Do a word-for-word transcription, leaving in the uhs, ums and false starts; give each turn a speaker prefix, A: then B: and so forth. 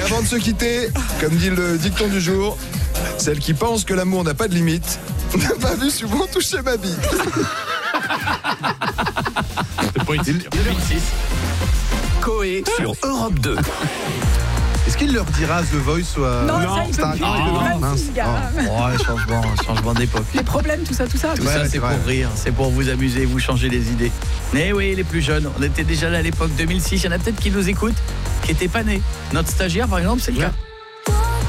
A: Avant de se quitter, comme dit le dicton du jour, celle qui pense que l'amour n'a pas de limite n'a pas vu souvent toucher ma bille.
B: C'est pas utile.
C: deux mille six. Coé sur Europe deux.
D: Est-ce qu'il leur dira The Voice ou euh...
E: Non,
B: Non,
E: ça, il
D: c'est
E: peut
D: un
E: plus.
D: grand
E: Il
D: événement,
E: va
D: mince.
E: aussi, gars.
D: Oh, ouais, changement, changement d'époque.
E: Les problèmes, tout ça, tout ça.
C: Tout
D: Ouais,
C: ça,
D: ouais,
C: c'est
D: c'est
C: pour
D: vrai.
C: rire, c'est pour vous amuser, vous changer les idées. Mais oui, les plus jeunes, on était déjà là à l'époque deux mille six. Il y en a peut-être qui nous écoutent, qui n'étaient pas nés. Notre stagiaire, par exemple, c'est le cas.